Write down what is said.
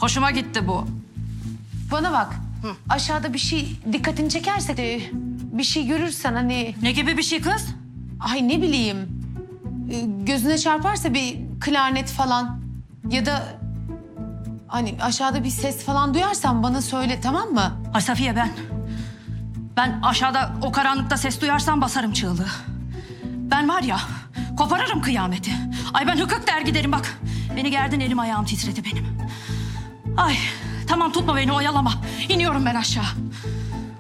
Hoşuma gitti bu. Bana bak. Aşağıda bir şey dikkatini çekerse bir şey görürsen hani... Ne gibi bir şey kız? Ay ne bileyim. Gözüne çarparsa bir klarnet falan. Ya da hani aşağıda bir ses falan duyarsan bana söyle, tamam mı? Ay Safiye ben aşağıda o karanlıkta ses duyarsam basarım çığlığı. Ben var ya koparırım kıyameti. Ay ben hıkık der giderim bak. Beni gerdin, elim ayağım titredi benim. Ay tamam, tutma beni, oyalama. İniyorum ben aşağı.